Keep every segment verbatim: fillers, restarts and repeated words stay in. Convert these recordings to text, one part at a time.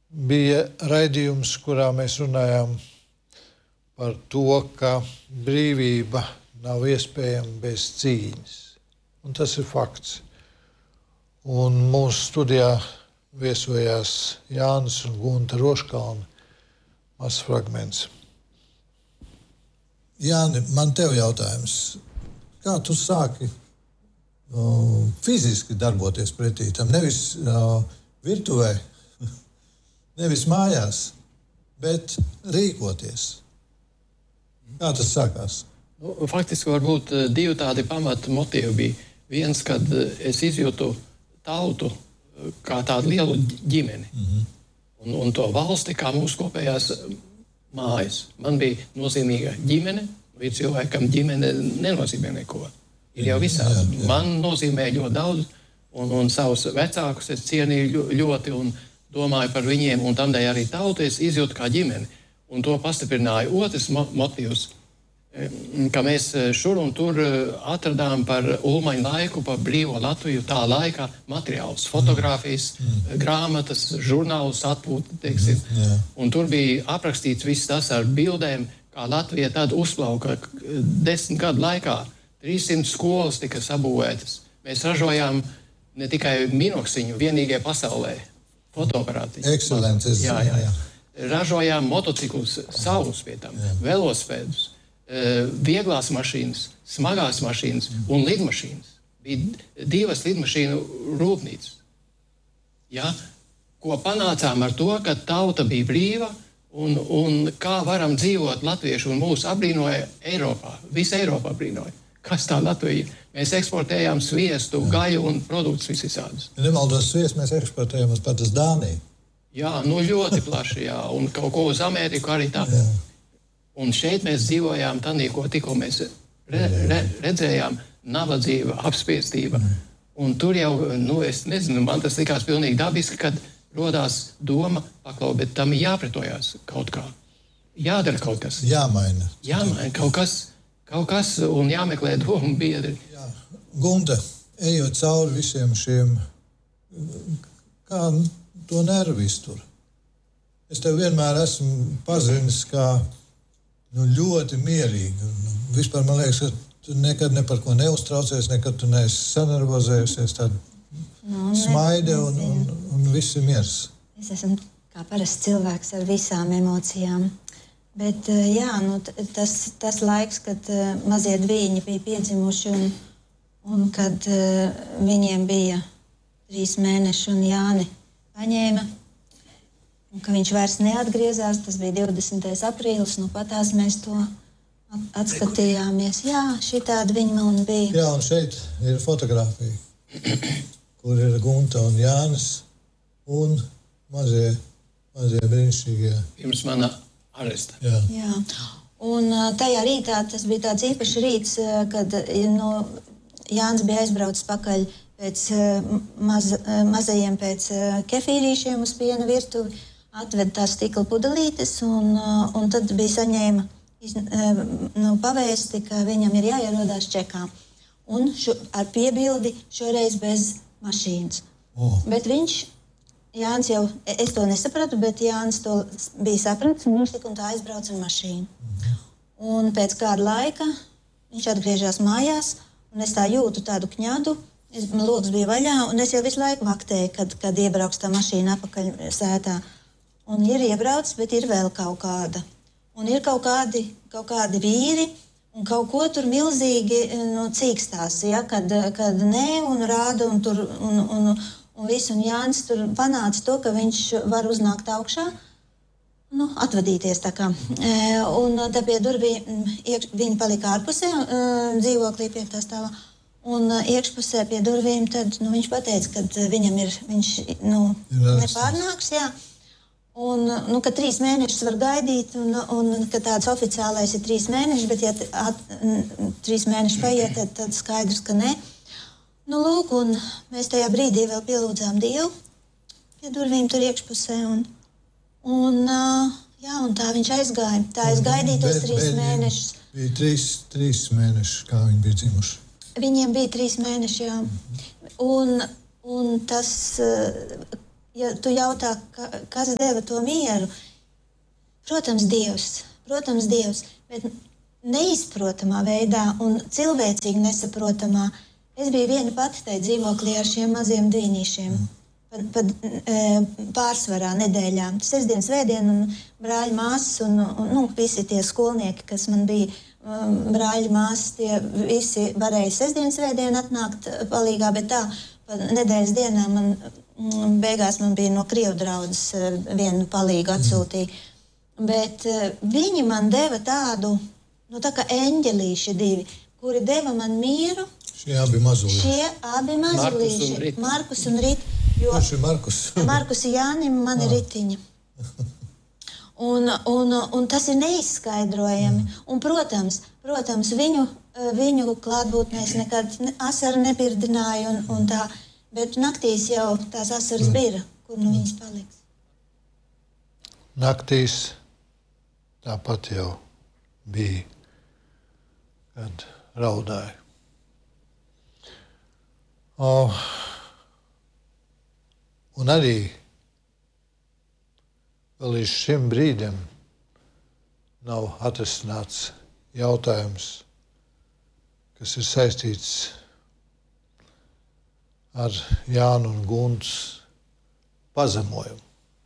bija raidījums, kurā mēs runājām par to, ka brīvība nav iespējama bez cīņas. Un tas ir fakts. Un mūsu studijā viesojās Jānis un Gunta Roškalni. Mazs fragments. Jāni, man tev jautājums. Kā tu sāki uh, fiziski darboties pretī tam? Nevis uh, virtuvē, nevis mājās, bet rīkoties. Kā tas sākās? Nu, faktiski varbūt divi tādi pamata motīvi bija. Viens, kad es izjūtu tautu kā tādu lielu ģimeni. Mm-hmm. un, un to valsti kā mūsu kopējās mājas. Man bija nozīmīga ģimene. Ir cilvēkam ģimene nenozīmē neko. Ir jau visādi. Jā, jā. Man nozīmē ļoti daudz, un, un savus vecākus es cienīju ļoti un domāju par viņiem, un tādēļ arī tautu es izjūtu kā ģimeni. Un to pastiprināja otrs mo- motīvs, ka mēs šur un tur atradām par Ulmaņu laiku, par brīvo Latviju tā laika materiālus, fotogrāfijas, mm. grāmatas, žurnālus, atpūti, teiksim. Mm, yeah. Un tur bija aprakstīts viss tas ar bildēm, kā Latvija tad uzplauka desmit gadu laikā. trīssimt skolas tika sabūvētas. Mēs ražojām ne tikai minoksiņu, vienīgie pasaulē, fotoaparāti. Ekscelences. Jā, jā, jā. Ražojām motociklus savus pie tam, velosipēdus, vieglās mašīnas, smagās mašīnas un lidmašīnas. Bija divas lidmašīnu rūpnīcas. Ja? Ko panācām ar to, ka tauta bija brīva un, un kā varam dzīvot latvieši un mūs abrīnoja Eiropā. Visa Eiropā brīnoja. Kas tā Latvija? Mēs eksportējām sviestu, gaļu un produktus visādus. Ja nemaldos, sviestu mēs eksportējām uz pat uz Dāniju. Jā, nu ļoti plaši, jā. Un kaut ko uz Ameriku arī tā. Jā. Un šeit mēs dzīvojām tādī, ko tikko mēs re, re, redzējām, nabadzība, apspiestība. Mm. Un tur jau, nu, es nezinu, man tas likās pilnīgi dabiski, kad rodās doma, paklau, bet tam jāpretojās kaut kā. Jādara kaut kas. Jāmaina. Jāmaina kaut kas, kaut kas un jāmeklē domu biedri. Jā. Gunta, ejot cauri visiem šiem, kā to nervu iztur? Es tev vienmēr esmu pazinis kā nu, ļoti mierīgi. Vispār man liekas, ka tu nekad ne par ko neuztraucies, nekad tu neesi sanervozējusies, tāda nu, smaide un, un, un viss ir miers. Es esmu kā parasts cilvēks ar visām emocijām. Bet jā, nu, tas, tas laiks, kad mazie dvīņi bija piedzimuši un, un kad viņiem bija trīs mēneši un Jāni paņēma, un ka viņš vairs neatgriezās, tas bija divdesmitais aprīlis, nu patās mēs to atskatījāmies. Jā, šitādi viņi man bija. Jā, un šeit ir fotogrāfija, kur ir Gunta un Jānis un mazie, mazie brīnišķīgie. Pirms mana aresta. Jā. Jā. Un tajā rītā, tas bija tāds īpašs rīts, kad nu, Jānis bija aizbraucis pakaļ pēc maz, mazajiem pēc kefīrīšiem uz piena virtuvi, atved tās stikla pudelītes un, un tad bija saņēma iz, nu, pavēsti, ka viņam ir jāierodās čekā. Un šo, ar piebildi šoreiz bez mašīnas. Oh. Bet viņš, Jānis jau, es to nesapratu, bet Jānis to bija sapratis un viņš tik un tā aizbrauca ar mašīnu. Mm-hmm. Un pēc kāda laika viņš atgriežas mājās un es tā jūtu tādu kņadu. Es, man logs bija vaļā, un es jau visu laiku vaktēju, kad, kad iebrauks tā mašīna apakaļ sētā. Un ir iebraucis, bet ir vēl kaut kāda. Un ir kaut kādi, kaut kādi vīri, un kaut ko tur milzīgi nu, cīkstās, ja, kad, kad nē, un rāda, un tur, un, un, un viss, un Jānis tur panāca to, ka viņš var uznākt augšā, nu, atvadīties tā kā. E, un tā pie durvīm, iekš, viņi palika ārpusē, e, dzīvoklī piektā stāvā. Un uh, iekšpusē pie durvīm tad, nu, viņš pateica, ka viņam ir, viņš nu, nepārnāks, jā. Un, nu, ka trīs mēnešus var gaidīt, un, un ka tāds oficiālais ir trīs mēneši, bet ja at, n, trīs mēneši paiet, tad, tad skaidrs, ka ne. Nu, lūk, un mēs tajā brīdī vēl pielūdzām Dievu pie durvīm tur iekšpusē, un, un, uh, jā, un tā viņš aizgāja. Tā es gaidīju tos trīs mēnešus. Bija trīs, trīs mēneši, kā viņi bija dzimuši. Viņiem bija trīs mēneši, jā. Un, un tas, ja tu jautā, ka, kas deva to mieru, protams, Dievs, protams, Dievs, bet neizprotamā veidā un cilvēcīgi nesaprotamā. Es biju viena pati tajā dzīvoklī ar šiem maziem dvīnīšiem. Pat, pat e, pārsvarā nedēļām. Sestdien, svētdien un brāļi māsas un, un nu, visi tie skolnieki, kas man bija um, brāļi māsas, tie visi varēja sestdien, svētdien atnākt palīgā, bet tā pa nedēļas dienā man um, beigās man bija no Krievu draudzes uh, vienu palīgu atsūtīja. Bet uh, viņi man deva tādu, nu tā kā eņģelīši divi, kuri deva man mieru. Šie abi mazulīši. Šie abi mazulīši. Markus un Rita. Jo Kurš ir Markus? Markus Jānim man ir ritiņa. Un, un, un tas ir neizskaidrojami. Un, protams, protams viņu, viņu klātbūtnē es nekad asaru nebirdināju un, un tā, bet naktīs jau tās asaras bija, kur nu viņas paliks. Naktīs tāpat jau bija, kad raudāju. Oh. Un arī vēl līdz šim brīdim nav atrisināts jautājums, kas ir saistīts ar Jānu un Guntas pazemojumu.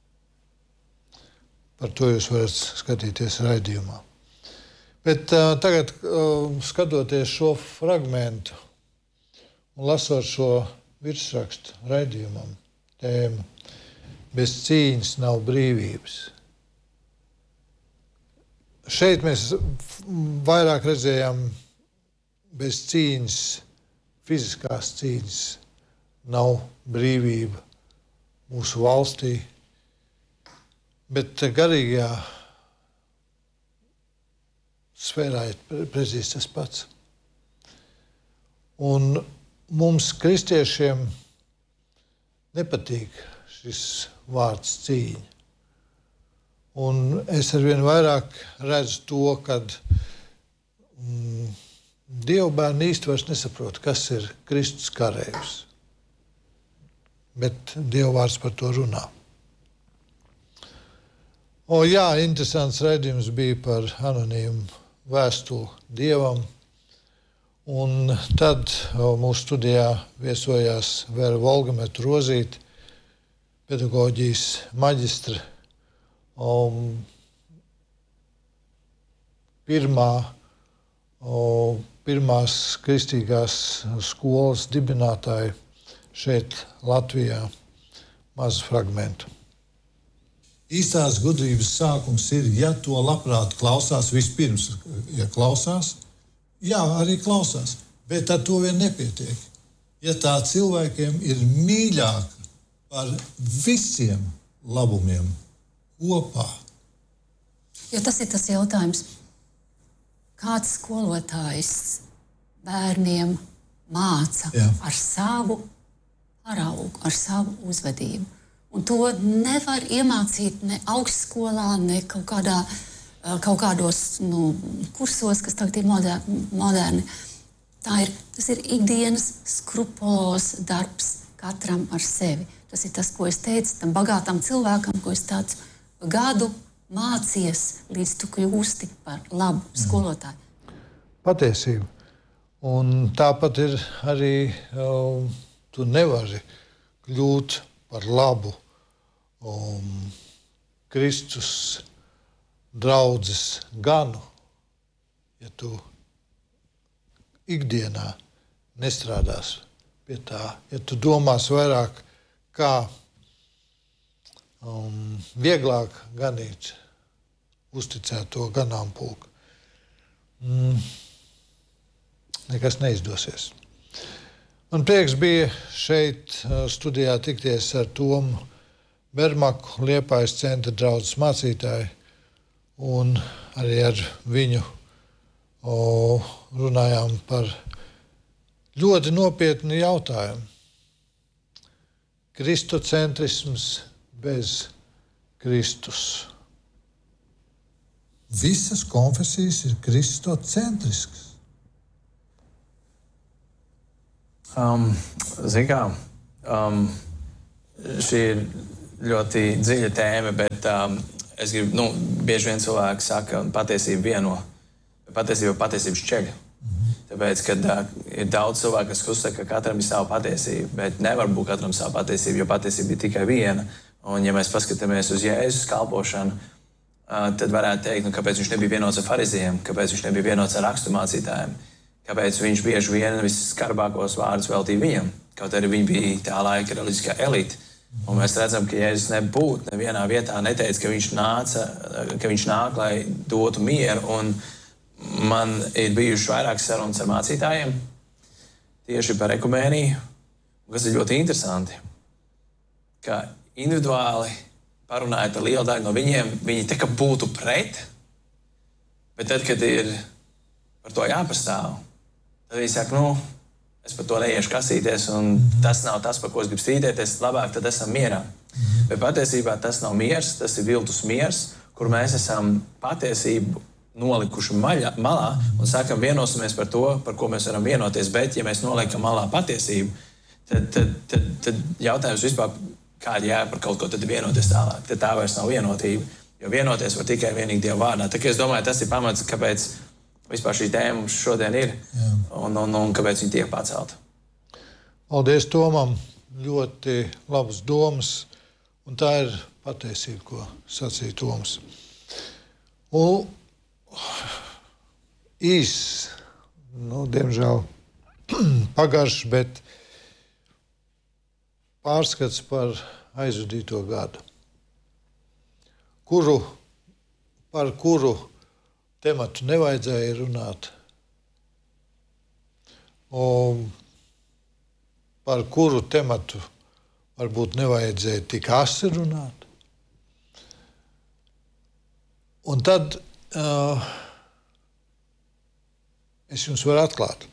Par to jūs varat skatīties raidījumā. Bet uh, tagad, uh, skatoties šo fragmentu un lasot šo virsrakstu raidījumam, tēma bez cīņas nav brīvības. Šeit mēs vairāk redzējām bez cīņas, fiziskās cīņas nav brīvība mūsu valstī, bet garīgajā sfērā ir precīzi tas pats. Un mums, kristiešiem, nepatīk šis vārds cīņa. Un es arvien vairāk redzu to, kad mm, Dieva bērni īsti vairs nesaprot, kas ir Kristus kareivs. Bet Dieva vārds par to runā. O jā, interesants raidījums bija par anonīmu vēstuli Dievam. Un tad mūsu studijā viesojās Vera Volgameta Rozīte, pedagoģijas maģistra, um, pirmā, um, pirmās kristīgās skolas dibinātāja šeit Latvijā. Mazu fragmentu. Īstās gudrības sākums ir, ja to labprāt klausās vispirms, ja klausās, jā, arī klausās, bet ar to vien nepietiek. Ja tā cilvēkiem ir mīļāka par visiem labumiem kopā. Jo tas ir tas jautājums, kāds skolotājs bērniem māca jā. Ar savu paraugu, ar savu uzvedību. Un to nevar iemācīt ne augstskolā, ne kaut kādā kaut kādos nu, kursos, kas tagad ir moderni, moderni. Tā ir, tas ir ikdienas skrupulos darbs katram ar sevi. Tas ir tas, ko es teicu tam bagātam cilvēkam, ko es tāds gadu mācies, līdz tu kļūsti par labu skolotāju. Patiesība. Un tāpat ir arī, um, tu nevari kļūt par labu um, Kristus draudzes ganu, ja tu ikdienā nestrādās pie tā, ja tu domās vairāk, kā um, vieglāk ganīt uzticēto ganāmpulku, mm, nekas neizdosies. Man prieks bija šeit studijā tikties ar Tomu Bermaku, Liepājas centra draudzes mācītāju, un arī ar viņu o, runājām par ļoti nopietnu jautājumu. Kristocentrisms bez Kristus. Visas konfesijas ir kristocentriskas. Um, Zin kā, um, šī ir ļoti dziļa tēma, bet um, es gribu, nu, bieži vien cilvēki saka, ka patiesība vieno, patiesība patiesība šķeļ. Mm-hmm. Tāpēc, kad uh, ir daudz cilvēku, kas uzsaka, ka katram ir sava patiesība, bet nevar būt katram sava patiesība, jo patiesība ir tikai viena. Un, ja mēs paskatāmies uz Jēzus kalpošanu, uh, tad varētu teikt, nu, kāpēc viņš nebija vienots ar farizējiem, kāpēc viņš nebija vienots ar raksturmācītājiem, kāpēc viņš bieži vien visskarbākos vārdus veltīja viņam, kaut arī viņi bija tā laika reliģiskā elite. Un mēs redzam, ka Jēzus nebūtu nevienā vietā neteica, ka viņš, nāca, ka viņš nāk, lai dotu mieru. Un man ir bijušas vairākas sarunas ar mācītājiem tieši par ekumēniju, kas ir ļoti interesanti, ka individuāli parunājot ar lielu daļu no viņiem, viņi tā kā būtu pret, bet tad, kad ir par to jāpastāv, tad viņi saka, nu, es par to neiešu kasīties, un mm-hmm. tas nav tas, par ko es gribu strīdēties, labāk tad esam mierā. Mm-hmm. Bet patiesībā tas nav miers, tas ir viltus miers, kur mēs esam patiesību nolikuši maļā, malā un sākam vienosimies par to, par ko mēs varam vienoties, bet ja mēs noliekam malā patiesību, tad, tad, tad, tad jautājums vispār, kāda jēga par kaut ko tad vienoties tālāk. Tad tā vairs nav vienotība, jo vienoties var tikai vienīgi Dieva vārdā. Tā kā es domāju, tas ir pamats, kāpēc vispār šī tēma mums šodien ir un, un, un kāpēc viņa tiek pacelta. Paldies Tomam, ļoti labas domas, un tā ir patiesība, ko sacīja Toms. Un īs, nu, diemžēl pagaršs, bet pārskats par aizvadīto gadu, kuru, par kuru tematu nevajadzēja runāt, un par kuru tematu varbūt nevajadzēja tik asi runāt. Un tad uh, es jums varu atklāt.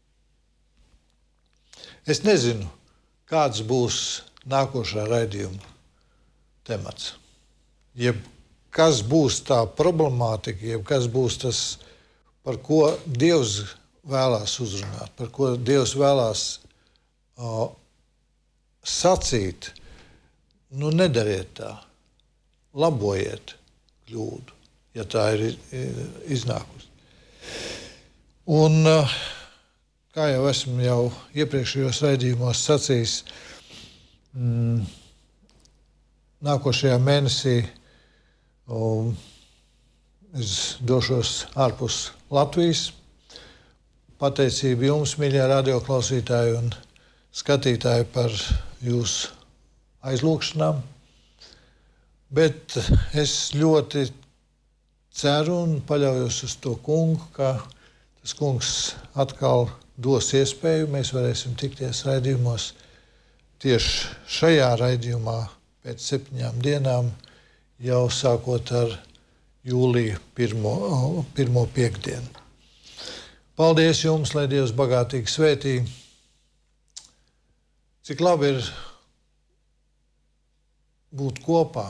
Es nezinu, kāds būs nākošā raidījuma temats. Jeb kas būs tā problemātika, jeb kas būs tas, par ko Dievs vēlās uzrunāt, par ko Dievs vēlās uh, sacīt. Nu, nedariet tā, labojiet kļūdu, ja tā ir iznākusi. Un, uh, kā jau esmu jau iepriekšējos raidījumos sacījis, mm, nākošajā mēnesī Um, es došos ārpus Latvijas. Pateicība jums, mīļie radioklausītāji un skatītāji, par jūsu aizlūgšanām. Bet es ļoti ceru un paļaujos uz to kungu, ka tas kungs atkal dos iespēju. Mēs varēsim tikties raidījumos tieši šajā raidījumā pēc septiņām dienām, jau sākot ar jūlija pirmo, pirmo piekdienu. Paldies jums, lai Dievs bagātīgi svētī. Cik labi ir būt kopā.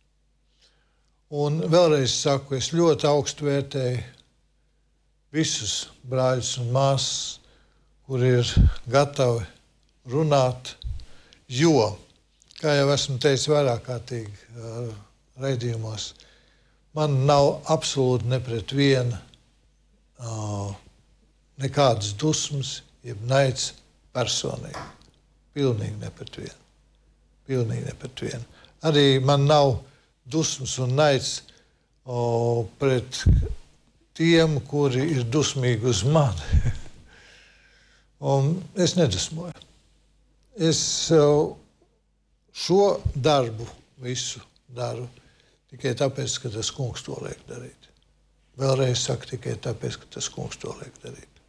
Un vēlreiz saku, es ļoti augstu vērtēju visus brāļus un māsas, kur ir gatavi runāt, jo, kā jau esmu teicis vairāk kārtīgi raidījumos, man nav absolūti ne pret vienu uh, nekādas dusmas, jeb naids personīgi. Pilnīgi ne pret vienu. Pilnīgi ne pret vienu. Arī man nav dusmas un naids uh, pret tiem, kuri ir dusmīgi uz mani. Un es nedusmoju. Es uh, šo darbu visu daru tikai tāpēc, ka tas kungs to liek darīt. Vēlreiz saku, tikai tāpēc, ka tas kungs to liek darīt.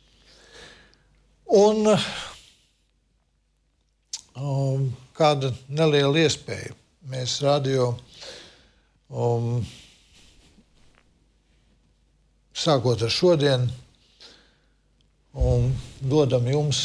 Un um, kāda neliela iespēja. Mēs radio um, sākot ar šodien un dodam jums,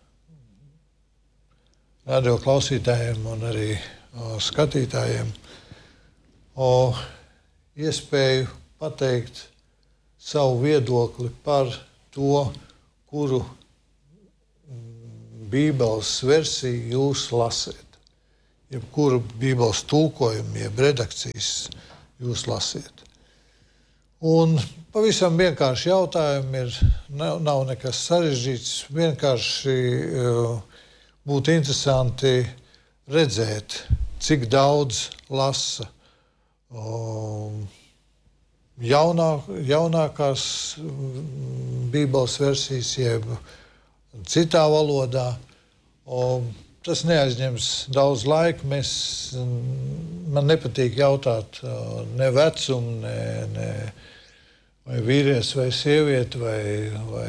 radio klausītājiem un arī uh, skatītājiem, o iespēju pateikt savu viedokli par to, kuru Bībeles versiju jūs lasiet. jebkuru Bībeles tulkojumu, jeb redakcijas jūs lasiet. Un pavisam vienkārši jautājumi ir, nav, nav nekas sarežģīts, vienkārši uh, būtu interesanti redzēt, cik daudz lasa uh, jaunāk, jaunākās Bībeles versijas, jeb citā valodā. Un tas neaizņems daudz laika. Mēs, man nepatīk jautāt ne vecumu, ne, ne vai vīrietis vai sievieti. Vai, vai,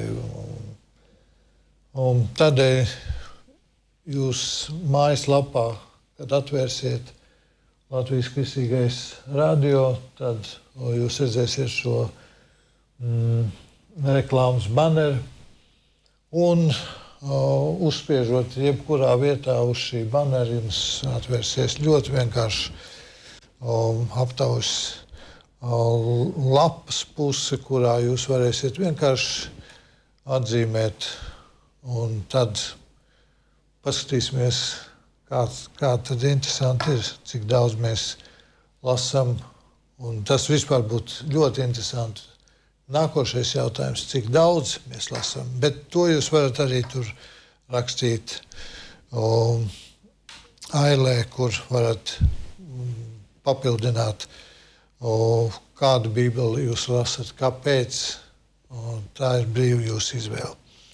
un tādēļ jūs mājaslapā, kad atvērsiet Latvijas Kristīgais radio, tad jūs redzēsiet šo mm, reklāmas baneru. Un uh, uzspiežot jebkurā vietā uz šī banera, jums atvērsies ļoti vienkārši uh, aptaujas uh, lapas puse, kurā jūs varēsiet vienkārši atzīmēt. Un tad paskatīsimies, kā, kā tad interesanti ir, cik daudz mēs lasām. Un tas vispār būtu ļoti interesanti. Nākošais jautājums, cik daudz mēs lasām, bet to jūs varat arī tur rakstīt o, ailē, kur varat papildināt, o, kādu bībeli jūs lasat, kāpēc. O, tā ir brīva jūsu izvēle.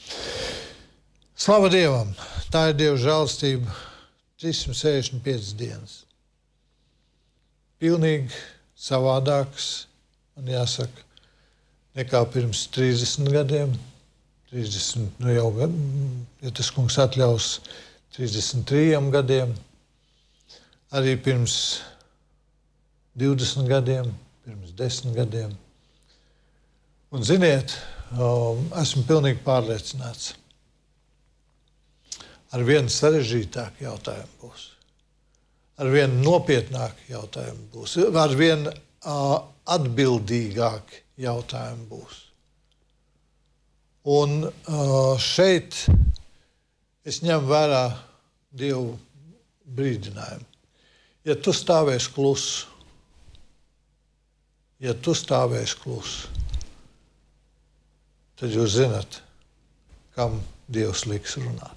Slava Dievam! Tā ir Dieva žēlastība trīssimt sešdesmit piecas dienas. Pilnīgi savādāks, man jāsaka, nekā pirms trīsdesmit gadiem. trīsdesmit, nu jau, ja tas kungs atļaus, trīsdesmit trījiem gadiem. Arī pirms divdesmit gadiem, pirms desmit gadiem. Un ziniet, esmu pilnīgi pārliecināts. Ar vien sarežģītāk jautājumu būs. Ar vien nopietnāk jautājumu būs. Ar vien uh, atbildīgāk jautājumi būs. Un uh, šeit es ņemu vērā Dievu brīdinājumu. Ja tu stāvēsi klusu, ja tu stāvēsi klusu, tad jūs zinat, kam Dievs liks runāt.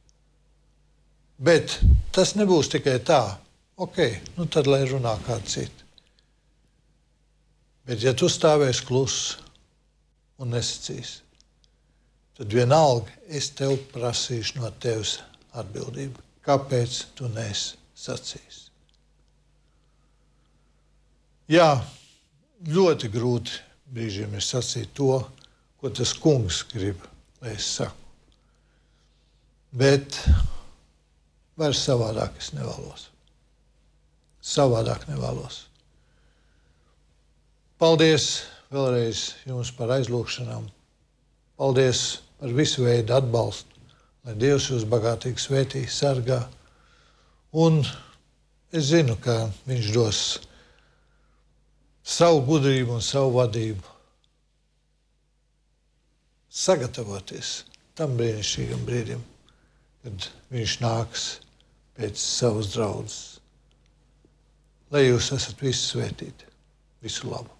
Bet tas nebūs tikai tā, ok, nu tad lai runā kāds cits. Bet ja tu stāvēsi kluss un nesacīsi, tad vienalga es tev prasīšu no tevis atbildību. Kāpēc tu neesi sacījis? Jā, ļoti grūti brīžiem ir sacīt to, ko tas kungs grib, lai es saku. Bet vairs savādāk es nevēlos. Savādāk nevēlos. Paldies vēlreiz jums par aizlūgšanām. Paldies par visu veidu atbalstu, lai Dievs jūs bagātīgi svētī, sargā. Un es zinu, ka viņš dos savu gudrību un savu vadību. Sagatavoties tam brīnišķīgam brīdim, kad viņš nāks pēc savas draudzes. Lai jūs esat visi svētīti. Visu labu.